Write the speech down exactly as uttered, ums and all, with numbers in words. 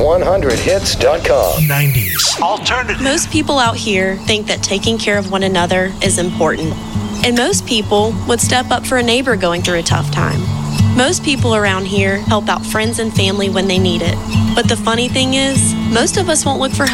one hundred hits dot com. nineties Alternative. Most people out here think that taking care of one another is important. And most people would step up for a neighbor going through a tough time. Most people around here help out friends and family when they need it. But the funny thing is, most of us won't look for